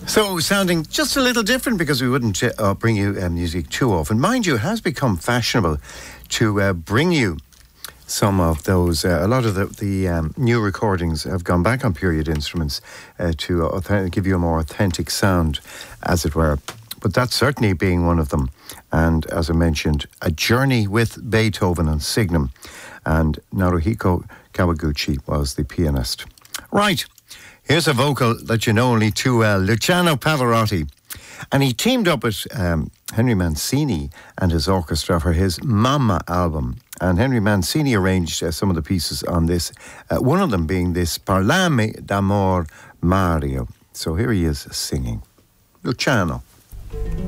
So, sounding just a little different because we wouldn't bring you music too often. Mind you, it has become fashionable to bring you some of those. A lot of the new recordings have gone back on period instruments to give you a more authentic sound, as it were. But that certainly being one of them. And as I mentioned, A Journey with Beethoven and Signum. And Naruhiko Kawaguchi was the pianist. Right. Here's a vocal that you know only too well, Luciano Pavarotti. And he teamed up with Henry Mancini and his orchestra for his Mamma album. And Henry Mancini arranged some of the pieces on this, one of them being this Parlami d'amor Mario. So here he is singing. Luciano.